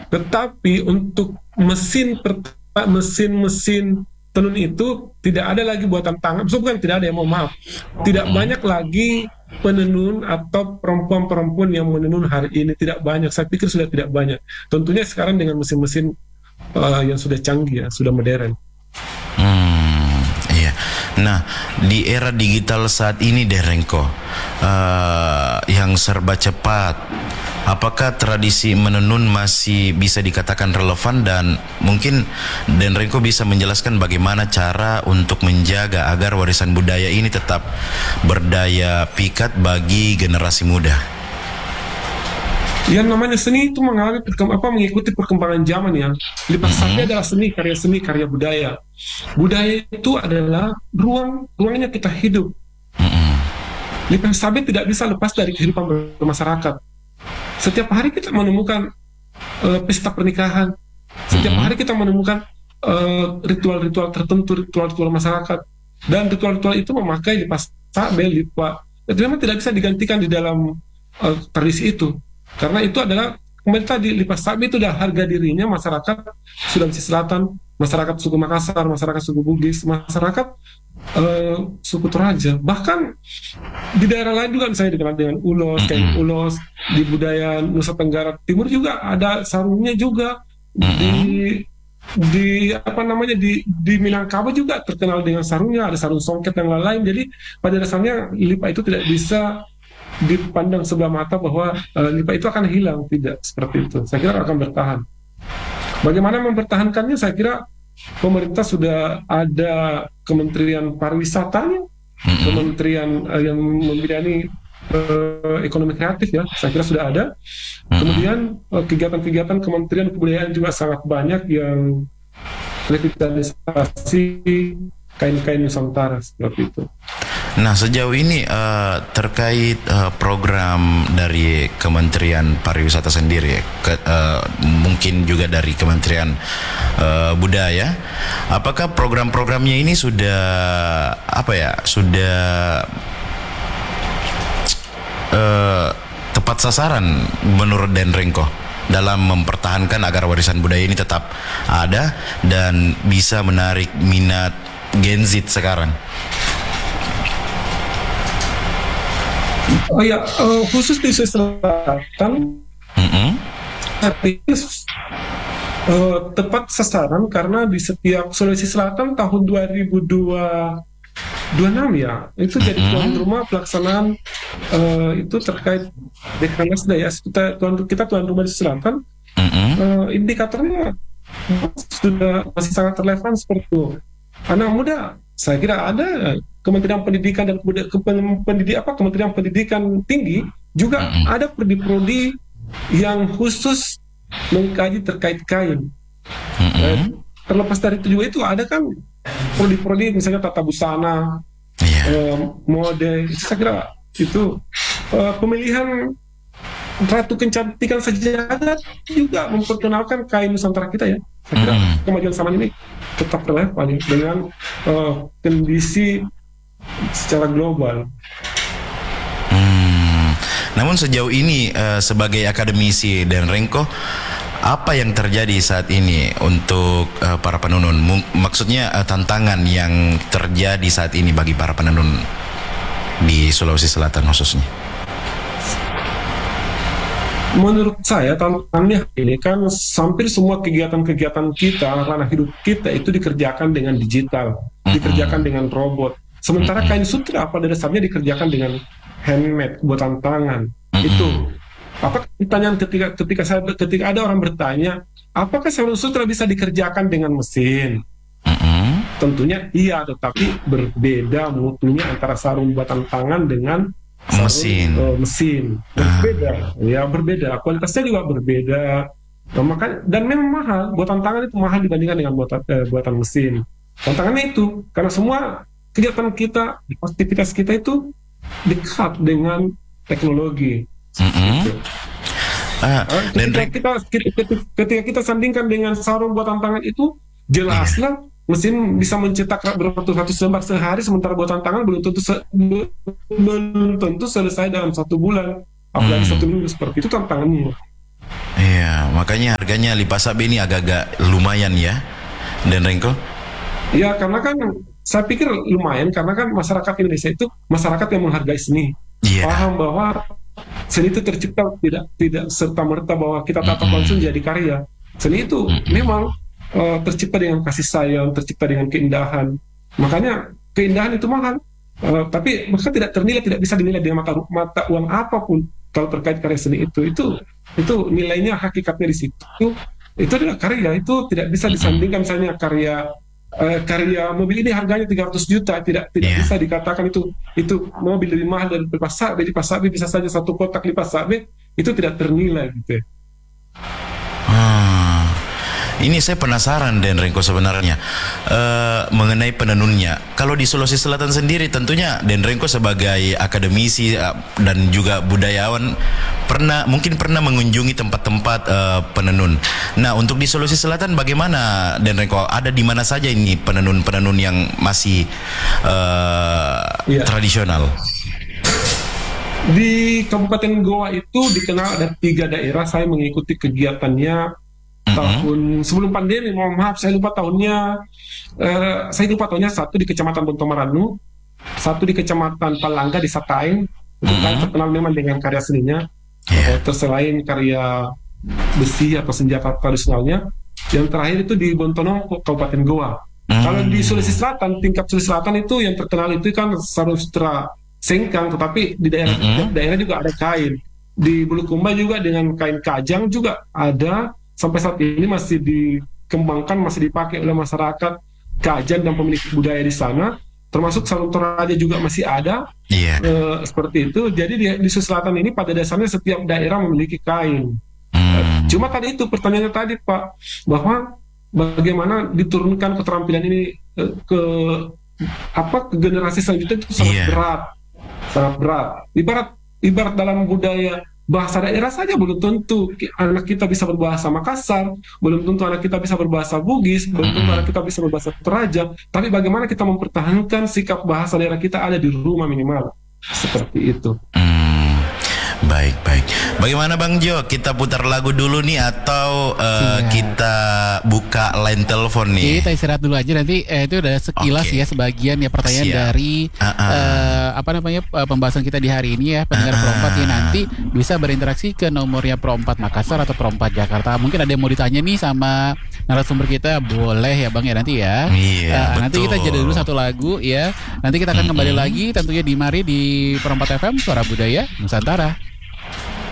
Tetapi untuk mesin tenun itu tidak ada lagi buatan tangan. Bukan tidak ada, ya, mohon maaf. Tidak Mm-mm. banyak lagi penenun atau perempuan-perempuan yang menenun hari ini, tidak banyak. Saya pikir sudah tidak banyak. Tentunya sekarang dengan mesin-mesin yang sudah canggih, ya, sudah modern. Hmm, iya. Nah, di era digital saat ini, Denrenko, yang serba cepat, apakah tradisi menenun masih bisa dikatakan relevan, dan mungkin Denrenko bisa menjelaskan bagaimana cara untuk menjaga agar warisan budaya ini tetap berdaya pikat bagi generasi muda? Yang namanya seni itu mengikuti perkembangan zaman, ya. Lipas Sabit Mm-mm. adalah seni karya budaya. Budaya itu adalah ruangnya kita hidup. Mm-mm. Lipas Sabit tidak bisa lepas dari kehidupan bermasyarakat. Setiap hari kita menemukan pesta pernikahan. Setiap Mm-mm. hari kita menemukan ritual-ritual tertentu, ritual-ritual masyarakat. Dan ritual-ritual itu memakai lipas sabel, lipat. Itu memang tidak bisa digantikan di dalam tradisi itu. Karena itu adalah, kembali tadi, lipas sabel itu adalah harga dirinya masyarakat Sulawesi Selatan, masyarakat suku Makassar, masyarakat suku Bugis, masyarakat suku Toraja. Bahkan di daerah lain juga, misalnya dikenal dengan ulos, kain Mm-mm. ulos. Di budaya Nusa Tenggara Timur juga ada sarungnya juga. Mm-mm. Di Minangkabau juga terkenal dengan sarungnya, ada sarung songket dan lain-lain. Jadi pada dasarnya lipa itu tidak bisa dipandang sebelah mata bahwa lipa itu akan hilang, tidak seperti itu. Saya kira akan bertahan. Bagaimana mempertahankannya? Saya kira pemerintah sudah ada Kementerian Pariwisatanya, Mm-mm. kementerian yang membidangi ekonomi kreatif, ya, saya kira sudah ada. Mm-mm. Kemudian kegiatan-kegiatan Kementerian Kebudayaan juga sangat banyak yang revitalisasi kain-kain Nusantara seperti itu. Nah, sejauh ini terkait program dari Kementerian Pariwisata sendiri, mungkin juga dari Kementerian Budaya, apakah program-programnya ini sudah apa ya, sudah eh, tepat sasaran menurut Denrenko dalam mempertahankan agar warisan budaya ini tetap ada dan bisa menarik minat Gen Z sekarang? Oh ya, khusus di Sulawesi Selatan, Mm-mm. tepat sasaran karena di setiap Sulawesi Selatan tahun 2026, ya, itu jadi tuan Mm-mm. rumah pelaksanaan itu terkait Dekranasda, ya. Kita tuan rumah di Selatan. Mm-mm. Indikatornya masih sangat relevan seperti itu. Anak muda, saya kira ada Kementerian Pendidikan dan Kementerian Pendidikan Tinggi juga Mm-mm. ada prodi-prodi yang khusus mengkaji terkait kain. Eh, Mm-mm. Terlepas dari itu juga, itu ada kan prodi-prodi misalnya tata busana, Iya. mode. Saya kira itu pemilihan Ratu Kecantikan Sejagat juga memperkenalkan kain Nusantara kita, ya. Saya kira Mm-mm. kemajuan zaman ini tetap relevan, ya, dengan kondisi secara global. Hmm. Namun sejauh ini sebagai akademisi dan Renko, apa yang terjadi saat ini untuk para penenun? Maksudnya tantangan yang terjadi saat ini bagi para penenun di Sulawesi Selatan khususnya. Menurut saya tantangannya ini kan hampir semua kegiatan-kegiatan kita, ranah hidup kita itu dikerjakan dengan digital, dikerjakan Mm-mm. dengan robot. Sementara Mm-mm. kain sutra pada dasarnya dikerjakan dengan handmade, buatan tangan. Mm-mm. Itu apa pertanyaan ketika ada orang bertanya, apakah sarung sutra bisa dikerjakan dengan mesin? Mm-mm. Tentunya iya, tetapi berbeda mutunya antara sarung buatan tangan dengan sarung Mesin. mesin. Ah. Berbeda, ya, berbeda. Kualitasnya juga berbeda. Nah, dan memang mahal. Buatan tangan itu mahal dibandingkan dengan buatan mesin. Tantangannya itu karena semua kegiatan kita, aktivitas kita itu dekat dengan teknologi. Mm-mm. Gitu. Ah, dan Ketika kita sandingkan dengan sarung buatan tangan itu, iya. jelaslah mesin bisa mencetak beratus-ratus lembar sehari, sementara buatan tangan belum tentu selesai dalam 1 bulan, apalagi Hmm. 1 minggu. Seperti itu tantangannya. Iya, makanya harganya lipas AB ini agak-agak lumayan ya, Den Rengko. Ya, karena kan saya pikir lumayan karena kan masyarakat Indonesia itu masyarakat yang menghargai seni. Iya. Paham bahwa seni itu tercipta tidak serta merta bahwa kita tatap langsung jadi karya. Seni itu memang tercipta dengan kasih sayang, tercipta dengan keindahan. Makanya keindahan itu mahal. Tapi maka tidak ternilai, tidak bisa dinilai dengan mata uang apapun kalau terkait karya seni itu nilainya hakikatnya di situ. Itu adalah karya, itu tidak bisa disandingkan misalnya karya mobil ini harganya 300 juta, tidak bisa dikatakan itu mobil lebih mahal dari lipas AB. Lipas AB bisa saja satu kotak lipas AB itu tidak ternilai gitu ya. Ini saya penasaran Den Rengko sebenarnya mengenai penenunnya. Kalau di Sulawesi Selatan sendiri tentunya Den Rengko sebagai akademisi dan juga budayawan mungkin pernah mengunjungi tempat-tempat penenun. Nah, untuk di Sulawesi Selatan bagaimana Den Rengko? Ada di mana saja ini penenun-penenun yang masih tradisional? Di Kabupaten Goa itu dikenal ada 3 daerah saya mengikuti kegiatannya tahun sebelum pandemi. Mohon maaf saya lupa tahunnya. Saya lupa tahunnya. Satu di Kecamatan Bontomaranu, satu di Kecamatan Palangga di Sataeng. Itu kan terkenal memang dengan karya seninya. Terus selain karya besi atau senjata tradisionalnya, yang terakhir itu di Bontono, Kabupaten Goa. Kalau di Sulawesi Selatan, tingkat Sulawesi Selatan itu yang terkenal itu kan sarustra sengkang, tetapi di daerah juga ada kain. Di Bulukumba juga dengan kain kajang juga ada. Sampai saat ini masih dikembangkan, masih dipakai oleh masyarakat Kajan dan pemilik budaya di sana. Termasuk Sarung Toraja juga masih ada. Seperti itu. Jadi di Sulawesi Selatan ini pada dasarnya setiap daerah memiliki kain. Cuma tadi itu pertanyaannya tadi Pak, bahwa bagaimana diturunkan keterampilan ini ke generasi selanjutnya itu sangat berat. Ibarat dalam budaya bahasa daerah saja belum tentu anak kita bisa berbahasa Makassar, belum tentu anak kita bisa berbahasa Bugis, belum tentu anak kita bisa berbahasa Toraja. Tapi bagaimana kita mempertahankan sikap bahasa daerah kita ada di rumah minimal, seperti itu. Baik. Bagaimana Bang Jo? Kita putar lagu dulu nih atau kita buka line telepon nih? Kita istirahat dulu aja nanti. Itu udah sekilas ya sebagian ya pertanyaan dari pembahasan kita di hari ini ya. Pendengar Pro 4 ya nanti bisa berinteraksi ke nomornya Pro 4 Makassar atau Pro 4 Jakarta. Mungkin ada yang mau ditanya nih sama narasumber kita, boleh ya Bang ya nanti ya. Nanti kita jeda dulu satu lagu ya. Nanti kita akan kembali lagi tentunya di Mari di Pro 4 FM Suara Budaya Nusantara.